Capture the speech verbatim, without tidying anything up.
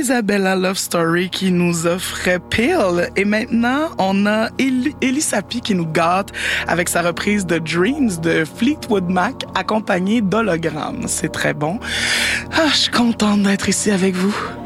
Isabella Love Story qui nous offrait Pill. Et maintenant, on a Eli, Eli Sapi qui nous gâte avec sa reprise de Dreams de Fleetwood Mac accompagnée d'Hologramme. C'est très bon. Ah, je suis contente d'être ici avec vous.